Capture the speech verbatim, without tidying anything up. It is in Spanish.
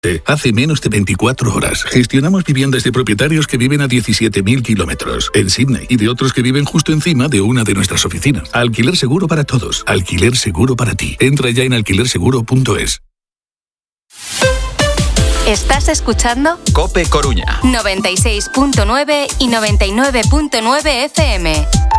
Hace menos de veinticuatro horas gestionamos viviendas de propietarios que viven a diecisiete mil kilómetros en Sydney y de otros que viven justo encima de una de nuestras oficinas. Alquiler seguro para todos. Alquiler seguro para ti. Entra ya en alquiler seguro punto es. ¿Estás escuchando? COPE Coruña. noventa y seis punto nueve y noventa y nueve punto nueve F M.